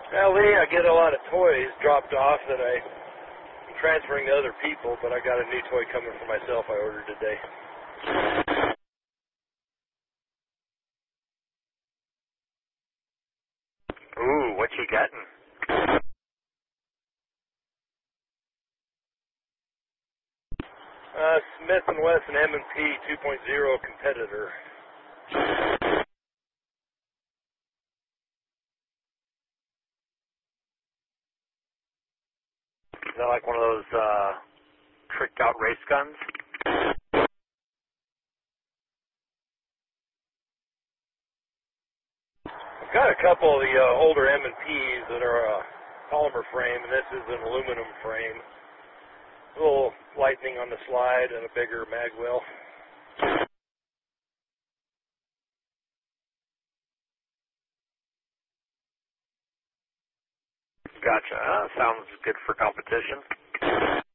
Well, Lee, I get a lot of toys dropped off that I'm transferring to other people, but I got a new toy coming for myself I ordered today. Ooh, what you getting? Smith & Wesson M&P 2.0 competitor. Is that like one of those tricked out race guns? I've got a couple of the older M&Ps that are a polymer frame, and this is an aluminum frame. A little lightning on the slide and a bigger mag wheel. Gotcha. Sounds good for competition.